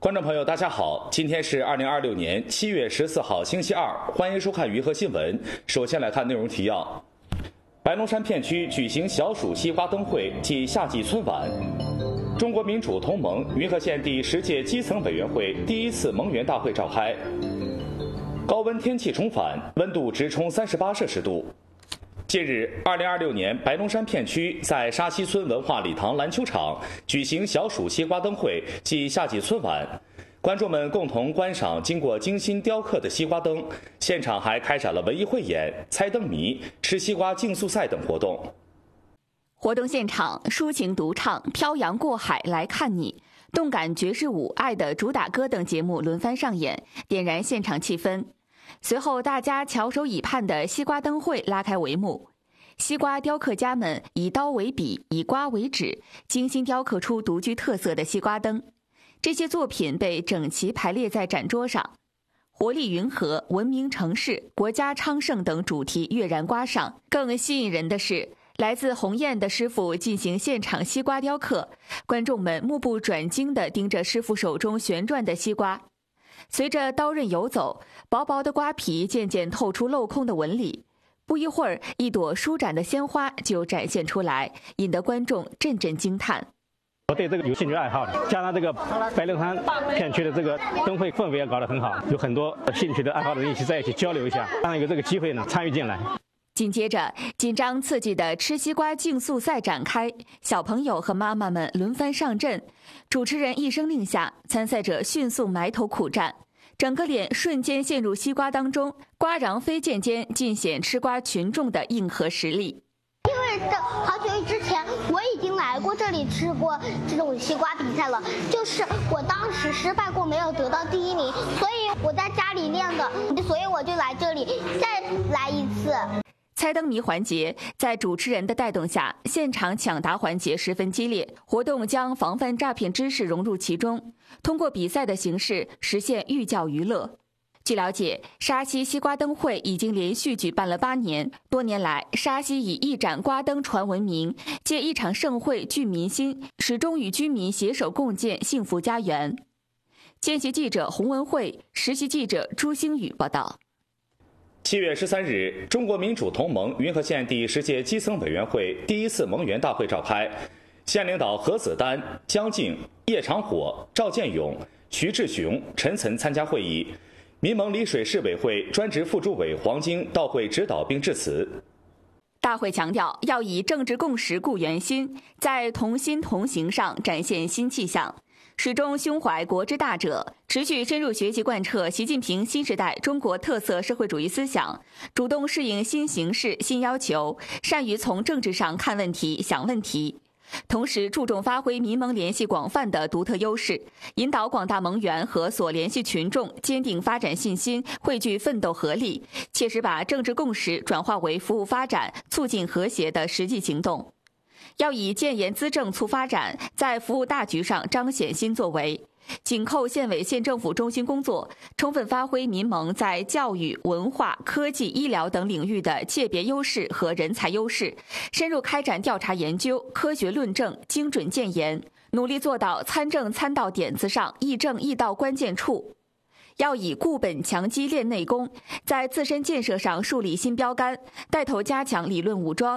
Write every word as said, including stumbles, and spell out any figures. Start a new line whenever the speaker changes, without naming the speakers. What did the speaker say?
观众朋友，大家好，今天是二零二六年七月十四号，星期二，欢迎收看娱乐新闻。首先来看内容提要：白龙山片区举行小暑西瓜灯会暨夏季春晚。中国民主同盟云和县第十届基层委员会第一次盟员大会召开。高温天气重返，温度直冲三十八摄氏度。近日，二零二六年白龙山片区在沙溪村文化礼堂篮球场举行小暑西瓜灯会暨夏季春晚，观众们共同观赏经过精心雕刻的西瓜灯，现场还开展了文艺汇演、猜灯谜、吃西瓜竞速赛等活动。
活动现场，抒情独唱《漂洋过海来看你》、动感爵士舞《爱的主打歌》等节目轮番上演，点燃现场气氛。随后，大家翘首以盼的西瓜灯会拉开帷幕。西瓜雕刻家们以刀为笔，以瓜为纸，精心雕刻出独具特色的西瓜灯。这些作品被整齐排列在展桌上，活力云和、文明城市、国家昌盛等主题跃然刮上。更吸引人的是，来自鸿雁的师傅进行现场西瓜雕刻，观众们目不转睛地盯着师傅手中旋转的西瓜。随着刀刃游走，薄薄的瓜皮渐渐透出镂空的纹理。不一会儿，一朵舒展的鲜花就展现出来，引得观众阵阵惊叹。
我对这个有兴趣爱好的，加上这个白龙山片区的这个灯会氛围也搞得很好，有很多兴趣的爱好的人一起在一起交流一下，当然有这个机会呢参与进来。
紧接着，紧张刺激的吃西瓜竞速赛展开，小朋友和妈妈们轮番上阵，主持人一声令下，参赛者迅速埋头苦战，整个脸瞬间陷入西瓜当中，瓜瓤飞溅间尽显吃瓜群众的硬核实力。
因为这好久之前我已经来过这里吃过这种西瓜比赛了，就是我当时失败过，没有得到第一名，所以我在家里练的，所以我就来这里再来一次。
猜灯谜环节在主持人的带动下，现场抢答环节十分激烈，活动将防范诈骗知识融入其中，通过比赛的形式实现寓教于乐。据了解，沙溪西瓜灯会已经连续举办了八年，多年来，沙溪以一盏瓜灯传闻名，借一场盛会聚民心，始终与居民携手共建幸福家园。见习记者洪文慧，实习记者朱星宇报道。
七月十三日，中国民主同盟云和县第十届基层委员会第一次盟员大会召开，县领导何子丹、江静、叶长火、赵建勇、徐志雄、陈岑参加会议。民盟丽水市委会专职副主委黄晶到会指导并致辞。
大会强调，要以政治共识固原心，在同心同行上展现新气象，始终胸怀国之大者，持续深入学习贯彻习近平新时代中国特色社会主义思想，主动适应新形势新要求，善于从政治上看问题想问题。同时注重发挥民盟联系广泛的独特优势，引导广大盟员和所联系群众坚定发展信心，汇聚奋斗合力，切实把政治共识转化为服务发展、促进和谐的实际行动。要以建言资政促发展，在服务大局上彰显新作为，紧扣县委县政府中心工作，充分发挥民盟在教育、文化、科技、医疗等领域的界别优势和人才优势，深入开展调查研究、科学论证、精准建言，努力做到参政参到点子上，议政议到关键处。要以固本强基练内功，在自身建设上树立新标杆，带头加强理论武装，